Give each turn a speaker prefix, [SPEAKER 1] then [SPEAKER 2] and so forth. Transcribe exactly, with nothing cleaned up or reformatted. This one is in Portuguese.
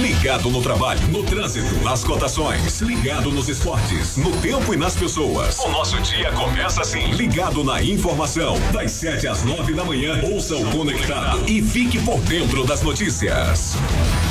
[SPEAKER 1] Ligado no trabalho, no trânsito, nas cotações. Ligado nos esportes, no tempo e nas pessoas. O nosso dia começa assim. Ligado na informação. Das sete às nove da manhã. Ouça o Conectado e fique por dentro das notícias.